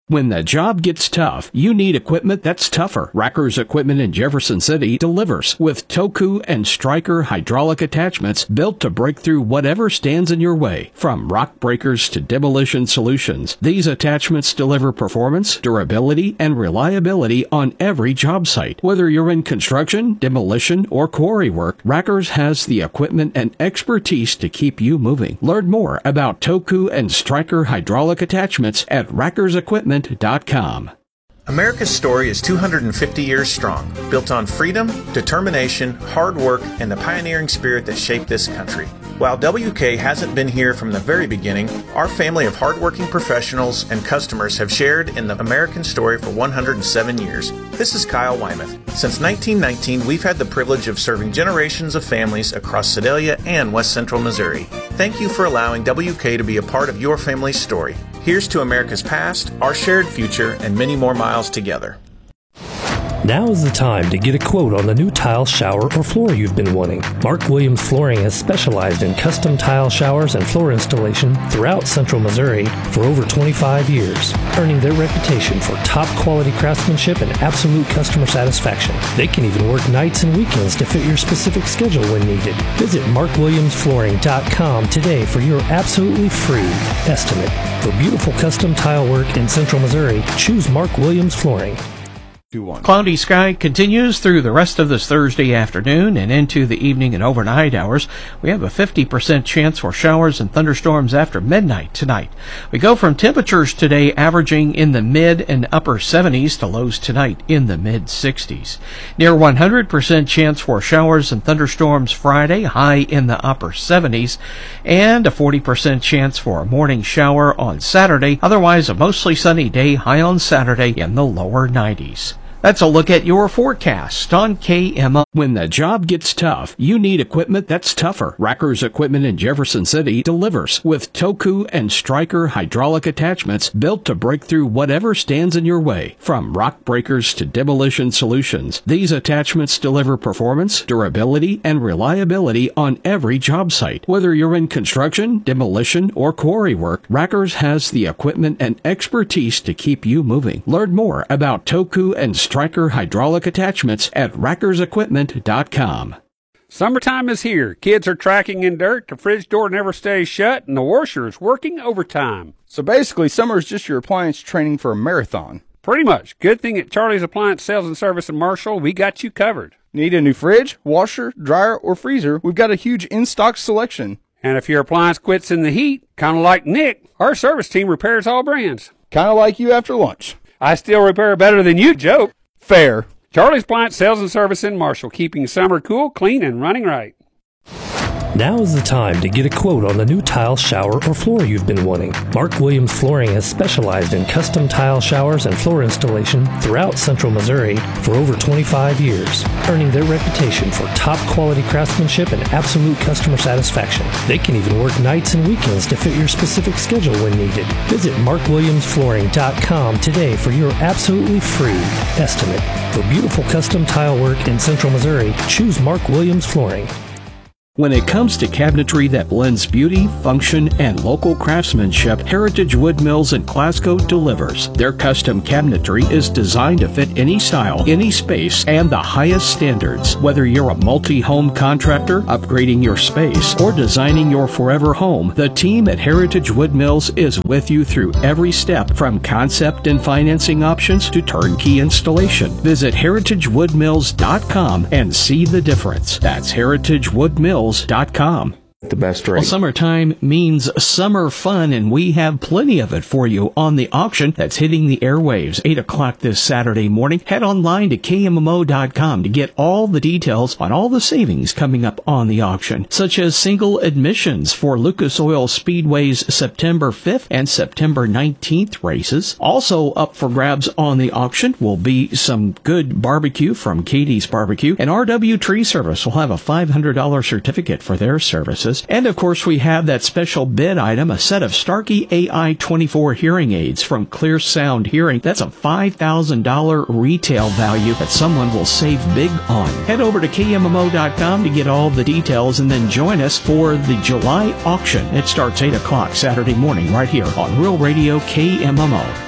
When the job gets tough, you need equipment that's tougher. Racker's Equipment in Jefferson City delivers with Toku and Striker hydraulic attachments built to break through whatever stands in your way. From rock breakers to demolition solutions, these attachments deliver performance, durability, and reliability on every job site. Whether you're in construction, demolition, or quarry work, Racker's has the equipment and expertise to keep you moving. Learn more about Toku and Striker hydraulic attachments at rackersequipment.com. America's story is 250 years strong, built on freedom, determination, hard work, and the pioneering spirit that shaped this country. While WK hasn't been here from the very beginning, our family of hardworking professionals and customers have shared in the American story for 107 years. This is Kyle Wymuth. Since 1919, we've had the privilege of serving generations of families across Sedalia and West Central Missouri. Thank you for allowing WK to be a part of your family's story. Here's to America's past, our shared future, and many more miles together. Now is the time to get a quote on the new tile, shower, or floor you've been wanting. Mark Williams Flooring has specialized in custom tile showers and floor installation throughout Central Missouri for over 25 years, earning their reputation for top-quality craftsmanship and absolute customer satisfaction. They can even work nights and weekends to fit your specific schedule when needed. Visit markwilliamsflooring.com today for your absolutely free estimate. For beautiful custom tile work in Central Missouri, choose Mark Williams Flooring. Cloudy sky continues through the rest of this Thursday afternoon and into the evening and overnight hours. We have a 50% chance for showers and thunderstorms after midnight tonight. We go from temperatures today averaging in the mid and upper 70s to lows tonight in the mid 60s. Near 100% chance for showers and thunderstorms Friday, high in the upper 70s, and a 40% chance for a morning shower on Saturday. Otherwise, a mostly sunny day, high on Saturday in the lower 90s. That's a look at your forecast on KMO. When the job gets tough, you need equipment that's tougher. Racker's Equipment in Jefferson City delivers with Toku and Striker hydraulic attachments built to break through whatever stands in your way. From rock breakers to demolition solutions, these attachments deliver performance, durability, and reliability on every job site. Whether you're in construction, demolition, or quarry work, Racker's has the equipment and expertise to keep you moving. Learn more about Toku and Striker hydraulic attachments at rackersequipment.com. Summertime is here. Kids are tracking in dirt, the fridge door never stays shut, and the washer is working overtime. So basically, summer is just your appliance training for a marathon. Pretty much. Good thing at Charlie's Appliance Sales and Service in Marshall, we got you covered. Need a new fridge, washer, dryer, or freezer? We've got a huge in-stock selection. And if your appliance quits in the heat, kind of like Nick, our service team repairs all brands. Kind of like you after lunch. I still repair better than you, Joe. Fair. Charlie's Appliance Sales and Service in Marshall, keeping summer cool, clean, and running right. Now is the time to get a quote on the new tile, shower, or floor you've been wanting. Mark Williams Flooring has specialized in custom tile showers and floor installation throughout Central Missouri for over 25 years, earning their reputation for top-quality craftsmanship and absolute customer satisfaction. They can even work nights and weekends to fit your specific schedule when needed. Visit markwilliamsflooring.com today for your absolutely free estimate. For beautiful custom tile work in Central Missouri, choose Mark Williams Flooring. When it comes to cabinetry that blends beauty, function, and local craftsmanship, Heritage Wood Mills in Glasgow delivers. Their custom cabinetry is designed to fit any style, any space, and the highest standards. Whether you're a multi-home contractor, upgrading your space, or designing your forever home, the team at Heritage Wood Mills is with you through every step, from concept and financing options to turnkey installation. Visit heritagewoodmills.com and see the difference. That's heritagewoodmills.com. The best rate. Well, summertime means summer fun, and we have plenty of it for you on the auction that's hitting the airwaves 8 o'clock this Saturday morning. Head online to KMMO.com to get all the details on all the savings coming up on the auction, such as single admissions for Lucas Oil Speedway's September 5th and September 19th races. Also up for grabs on the auction will be some good barbecue from Katie's Barbecue, and RW Tree Service will have a $500 certificate for their services. And of course, we have that special bid item, a set of Starkey AI-24 hearing aids from Clear Sound Hearing. That's a $5,000 retail value that someone will save big on. Head over to KMMO.com to get all the details, and then join us for the July auction. It starts 8 o'clock Saturday morning right here on Real Radio KMMO.